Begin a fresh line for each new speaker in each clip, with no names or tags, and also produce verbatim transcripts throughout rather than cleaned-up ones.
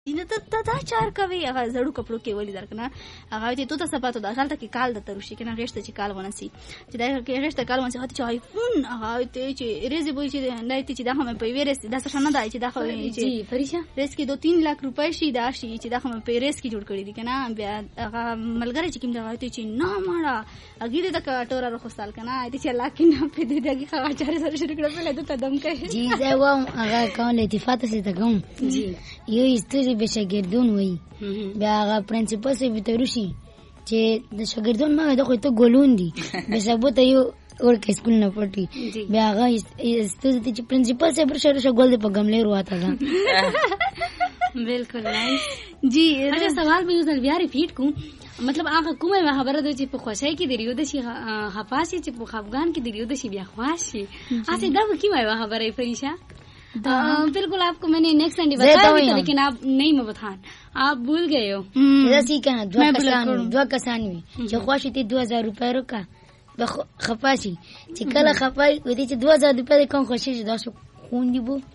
نه ته دا چار کوي هغه زړو کپړو کې ولې درکنه هغه ته تو ته سپاتو دا غلطه کې کال د تروشي کنه غشته چې کال ونسي چې دا کې غشته کال ونسي هته چې آیفون هغه ته چې ریزي بوي چې نه ته چې دا هم په ویرس دا څه نه دی چې دا خو
جی فریشا
ریس کې دو تین لک روپۍ شي دا شي چې دا هم په ریس کې جوړ کړی دي کنه بیا هغه ملګری چې کوم دا ته چې نه ماړه اګیره د کټورا رخ سال کنه ته چې لاکه نه په دې دغه خواچاره سره شروع کړل په لته تدم کوي
جی زه وایم هغه کول اتفاق څه ته کوم
جی
یو استری به شاګردون وای بیا هغه پرنسپل سي به تروشي چې د شاګردون ما د خو ته ګولون دي به سبو ته یو ورکه سکول نه پټي بیا هغه استری چې پرنسپل سي پر شروع شګول په غملې رواته ده
بالکل نایس
جی
اچھا سوال به یو ځل بیا ریپیټ کوم مطلب هغه کومه خبره ده چې په خوشای کې دیو د شي خفاسي چې په خفغان کې دیو د شي بیا خواشي اته دا کومه خبره فریشا بالکل آپ کو میں نے نیکسٹ سنڈے بتایا تھا لیکن آپ نہیں مبتان آپ بھول گئے ہو
رسی کنا دو کسان دو کسان وی چې خواشي ته دو هزار روپے روکا خفاشي چې کله خفای ودی چې دو هزار روپے کم خوشي دا شو خون دی بو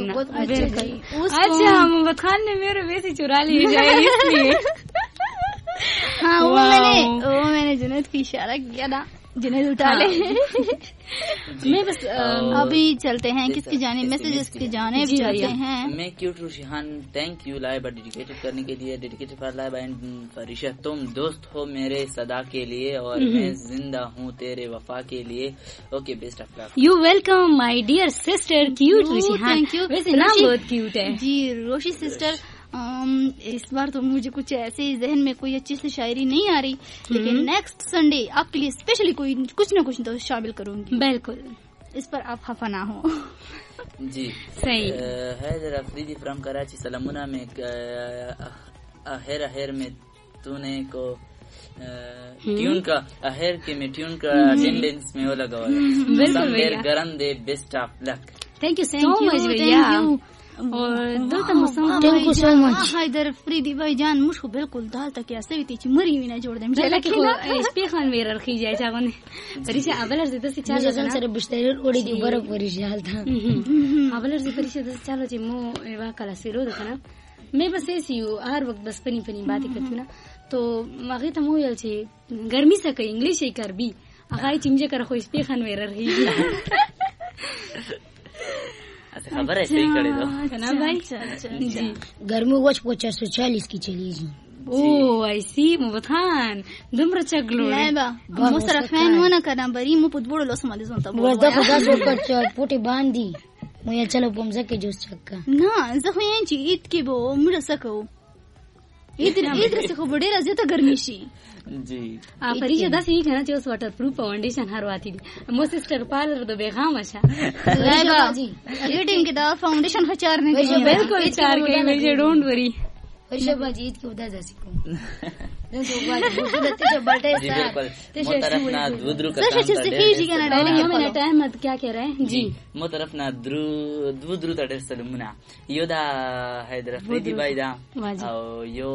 اچھا محمد خان نے میرے ویسے چرا لی جائے اس لیے
ہاں وہ میں نے وہ میں نے جنید کی اشارہ کیا تھا جنید اٹھا لے
میں بس
ابھی چلتے ہیں کس کی جانب میسجز کی جانب چلتے ہیں.
میں کیوٹ روشیحان تھینک یو لائبہ ڈیڈیکیٹڈ کرنے کے لیے ڈیڈیکیٹڈ فار لائبہ اینڈ فریشہ تم دوست ہو میرے صدا کے لیے اور میں زندہ ہوں تیرے وفا کے لیے. اوکے بیسٹ آف لک.
یو ویلکم مائی ڈیئر سسٹر کیوٹ روشیحان.
تھینک یو.
ویسے نام بہت کیوٹ ہے.
جی روشی سسٹر اس بار تو مجھے کچھ ایسے ذہن میں کوئی اچھی سی شاعری نہیں آ رہی لیکن نیکسٹ سنڈے آپ کے لیے اسپیشلی کوئی کچھ نہ کچھ تو شامل کروں گی.
بالکل
اس پر آپ خفا نہ ہو.
جی
صحیح.
حیدر افریدی فرام کراچی. سلامونا میں اہر اہر میں تو نے کو ٹیون کا اہر کے میں ٹیون کا اٹینڈنس میں وہ لگا ہوا ہے.
بالکل
گرم دے بیسٹ آف لک.
تھینک یو سو مچ بھیا. اور دلته مسلمان
تھینک یو سو مچ
حیدر افریدی بھائی جان مشکو بالکل دالته کې اسوي تی چې مری وینه جوړ دم
لکه خو سپیخان مې رخی جای چاغونه پریشه اولر دې څه چالو
ځان سره بشتري وړي دی بره پریشه حالته
اولر دې پریشه دې چالو چې مو وا کلا سیرو ده کنه مې بس ایسیو هر وخت بس پنی پنی باتیں کرتی نا تو ماغه ته مو یل چې ګرمي سکه انګلیش یې کربي هغه چمجه کر خو سپیخان مې رخی
خبر ہے صحیح کرے دو
نا بھائی. جی
گرمی وچ پچاس سو چالیس کی چلی جی.
او ایسی مبتان دومره چګلو
لایبا مو سره فین ونه کنه بری مو په دوړو لوسم دي زون ته
ورته خدا سو کچ پټي باندې مو یې چلو پم زکه جوس چکا
نه زه خو یې چې عید کې به موږ سکو عید عید رسې خو ډېره زیاته ګرمي شي.
جی
فریشه داسې یې کنه چې اوس واټر پروف فاونډیشن هر واتی دي مو سسټر پالر د بیغام شه
لایبا یو ټیم کې دا فاونډیشن خچار نه دی.
بالکل چار کوي مې ډونټ وری.
فرشه باجی عید کې ودا ځاسي کوم نو دوه باجی د ته بلټه
سره مو طرف نه دودرو کا
څه چې کیږي کنه
ډایلګ یو منټ احمد کیا کہہ رہے ہیں. جی
مو طرف نه درو دودرو ته ډېر سلامونه. یو دا حیدر افریدی بای دا او یو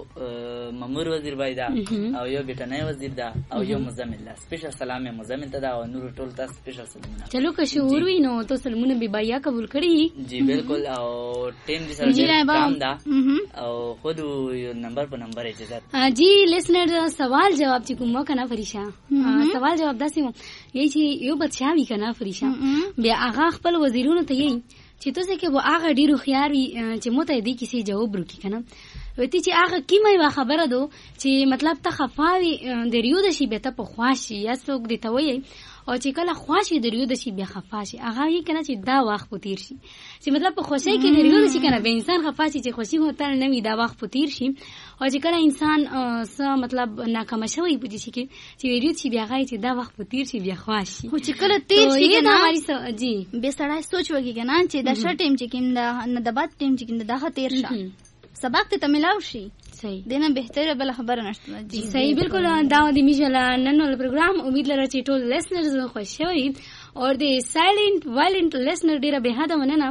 مامور وزیر بای دا او یو بیٹنای وزیر دا او یو مزمل دا. سپیشل سلام مزمل ته دا او نور ټول ته سپیشل سلامونه.
چلو که شعور وی نو تو سلامونه بی بایا قبول کړی.
جی بالکل. او ټیم دې سره کام دا او خود نمبر په نمبر اجازت.
جی لیسنر سوال جواب چې کوم کنه فریشا سوال جواب داسې مو یی چې یو بچاوی کنه فریشا بیا هغه خپل وزیرونو ته یی چې تاسو کې و هغه ډیرو خياري چې مته دې کیسه جواب ورکړي کنه وتی چې هغه کیمه وا خبره دو چې مطلب ته خفاوي دریو د شی به ته په خواشي یا څوک دې ته وایي او چې کله خواشي دریو د شی بیا خفاشي هغه یې کنه چې دا وخت پوتیر شي چې مطلب په خوشي کې دریو د شی کنه به انسان خفاشي چې خوشي هوتل نه وي دا وخت پوتیر شي او چې کله انسان څه مطلب ناکام شوی پوجي شي کې چې ویریو چې بیا غي چې دا وخت پوتیر شي بیا خواشي
خو چې کله تیر شي کنه
هماري جی
به سړی سوچ وږي کنه چې دا شټ ټیم چې کیندا نه د باد ټیم چې کیندا دا تیر شه سبق ته ملاو شي.
صحیح
دینه بهتره بل خبره نشته.
جی صحیح بالکل. دا د میجلا نن ول پروګرام امید لرم چې ټول لیسنرز خوشحالي او د سایلنت وایلنت لیسنر ډیره به هدا وننه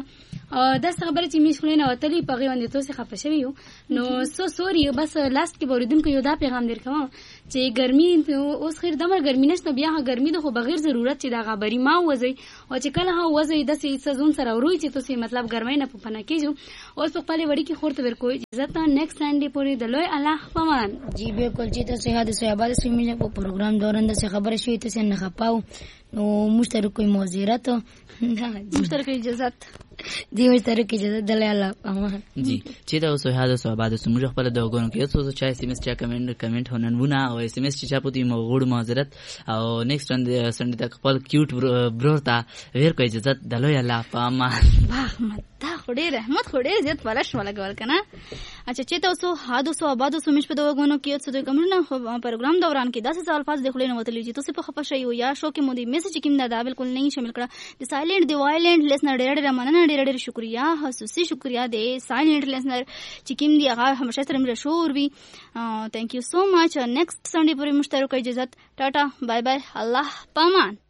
دا خبره چې میش خلینه وتلی په غي باندې توسه خفه شوی یو نو سو سوري بس لاست کې بوریدونکو یو دا پیغام درکوم چې ګرمي اوس خیر دمر ګرمي نشته بیا هغه ګرمي د خو بغیر ضرورت چې دا غبري ما وځي او چې کله هغه وځي د سیزون سره وروي چې توسه مطلب ګرمي نه پپنه کیږي اوس په خپل وړي کې خورته ورکوي اجازه ته نیکسټ سنډي پورې د لوی الله پمان
جی بالکل چې تاسو هدا صحابه سیمه په پروګرام دوران د خبره شوې تاسو نه خپاو نو مشترک کوئی معذرت
مشترک اجازه
دی مشترک اجازه د لوی الله پمان
جی چې تاسو هدا صحابه سمجه خپل د وګونو کې تاسو چې اس ام اس چا کمنټ کمنټ هننونه او اس ام اس چې چا پوتې موغوړ معذرت او نیکسټ سنډي سنډي تک خپل کیوټ برور تا ور کوي اجازه د لوی الله پمان
واه متا خوري رحمت خوري زیات فرش ولا ګور کنه اچھا چې تاسو هادو سو آبادو سمش په د وګونو کې تاسو د کومه پروګرام دوران کې داسې الفاظ د خلینو وتلی چې تاسو په خپه شئ یا شو کې مو دې میسج کې نه دا بالکل نه شامل کړه د سایلنٹ دی وایلنٹ لیسنر ډېر ډېر مننه ډېر ډېر شکریا خصوصي شکریا دی سایلنٹ لیسنر چې کوم دی هغه همیشه سره مې شور وي ثانک یو سو مچ نیکسټ سنډي پورې مشترک اجازه ټاټا بای بای الله پامان